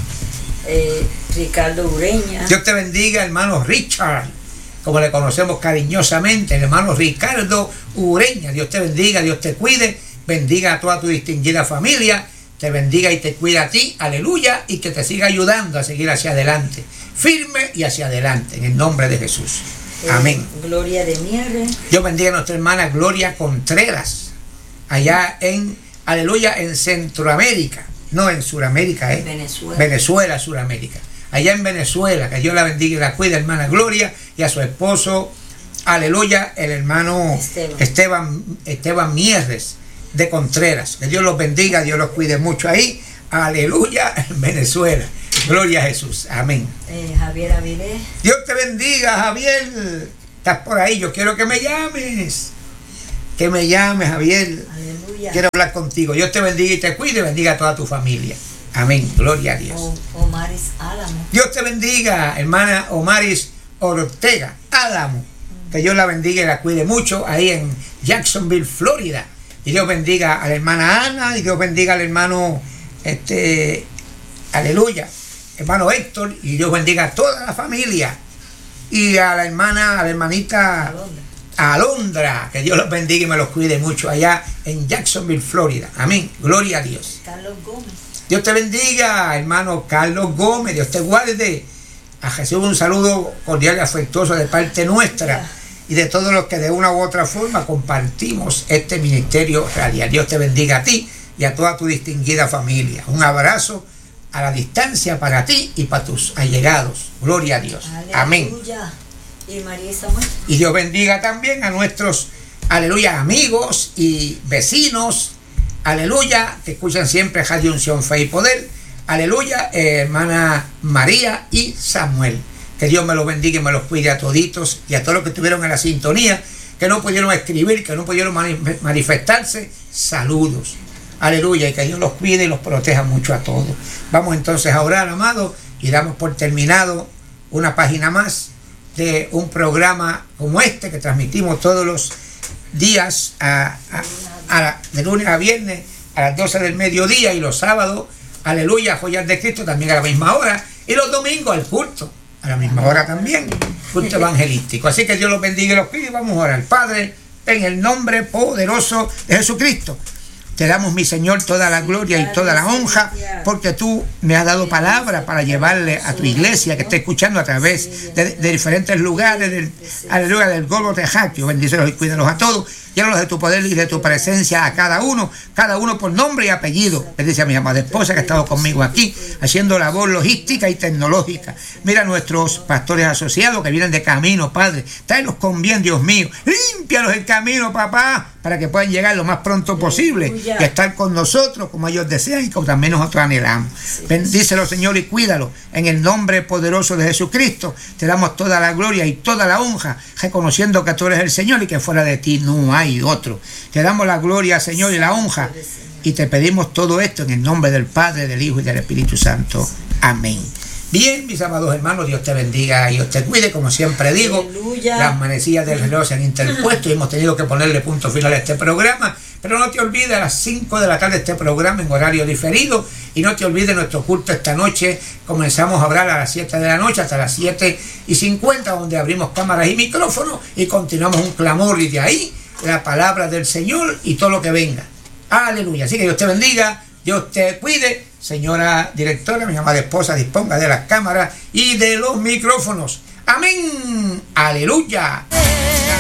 Ricardo Ureña. Dios te bendiga, hermano Richard, como le conocemos cariñosamente, el hermano Ricardo Ureña. Dios te bendiga, Dios te cuide, bendiga a toda tu distinguida familia, te bendiga y te cuida a ti, aleluya, y que te siga ayudando a seguir hacia adelante, firme y hacia adelante, en el nombre de Jesús. Amén. Gloria de Mierre. Dios bendiga a nuestra hermana Gloria Contreras, allá en, aleluya, en Centroamérica. No, en Sudamérica, Venezuela, Sudamérica. Allá en Venezuela, que Dios la bendiga y la cuide, hermana Gloria, y a su esposo, aleluya, el hermano Esteban Mieres de Contreras. Que Dios los bendiga, Dios los cuide mucho ahí. Aleluya, en Venezuela. Gloria a Jesús. Amén. Javier Avilés. Dios te bendiga, Javier. Estás por ahí. Yo quiero que me llames. Que me llames, Javier. Aleluya. Quiero hablar contigo. Dios te bendiga y te cuide. Bendiga a toda tu familia. Amén. Gloria a Dios. Omaris Álamo. Dios te bendiga, hermana Omaris Ortega Álamo. Que Dios la bendiga y la cuide mucho ahí en Jacksonville, Florida. Y Dios bendiga a la hermana Ana. Y Dios bendiga al hermano aleluya, hermano Héctor. Y Dios bendiga a toda la familia. Y a la hermanita Alondra. Que Dios los bendiga y me los cuide mucho allá en Jacksonville, Florida. Amén. Gloria a Dios. Carlos Gómez. Dios te bendiga, hermano Carlos Gómez. Dios te guarde. A Jesús un saludo cordial y afectuoso de parte nuestra y de todos los que de una u otra forma compartimos este ministerio radial. Dios te bendiga a ti y a toda tu distinguida familia. Un abrazo a la distancia para ti y para tus allegados. Gloria a Dios. Aleluya. Amén. Y María Samuel. Y Dios bendiga también a nuestros, aleluya, amigos y vecinos, aleluya, que escuchan siempre Radio Unción, Fe y Poder. Aleluya, hermana María y Samuel. Que Dios me los bendiga y me los cuide a toditos y a todos los que estuvieron en la sintonía, que no pudieron escribir, que no pudieron manifestarse. Saludos. Aleluya, y que Dios los cuide y los proteja mucho a todos. Vamos entonces a orar, amados, y damos por terminado una página más de un programa como este que transmitimos todos los días de lunes a viernes a las 12 del mediodía y los sábados, aleluya, Joyas de Cristo también a la misma hora y los domingos al culto a la misma hora también, culto evangelístico. Así que Dios los bendiga y los cuide. Vamos a orar. Padre, en el nombre poderoso de Jesucristo, te damos, mi Señor, toda la gloria y toda la honra, porque tú me has dado palabra para llevarle a tu iglesia que está escuchando a través de diferentes lugares, aleluya, del Golgo Terráqueo. Bendícelos y cuídalos a todos. Llévalos de tu poder y de tu presencia a cada uno por nombre y apellido. Bendice a mi amada esposa que ha estado conmigo aquí, haciendo labor logística y tecnológica. Mira a nuestros pastores asociados que vienen de camino, Padre. Tráelos con bien, Dios mío. Límpialos el camino, papá, para que puedan llegar lo más pronto posible y estar con nosotros como ellos desean y como también nosotros anhelamos. Bendícelos, Señor, y cuídalos. En el nombre poderoso de Jesucristo, te damos toda la gloria y toda la honra, reconociendo que tú eres el Señor y que fuera de ti no hay otro. Te damos la gloria, Señor, y la honra, y te pedimos todo esto en el nombre del Padre, del Hijo y del Espíritu Santo. Amén. Bien, mis amados hermanos, Dios te bendiga y Dios te cuide. Como siempre digo, aleluya, las manecillas del reloj se han interpuesto y hemos tenido que ponerle punto final a este programa. Pero no te olvides, a las 5 de la tarde este programa en horario diferido. Y no te olvides nuestro culto esta noche. Comenzamos a hablar a las 7 de la noche hasta las 7:50, donde abrimos cámaras y micrófonos y continuamos un clamor, y de ahí la palabra del Señor y todo lo que venga. Aleluya. Así que Dios te bendiga, Dios te cuide. Señora directora, mi amada esposa, disponga de las cámaras y de los micrófonos. Amén. Aleluya.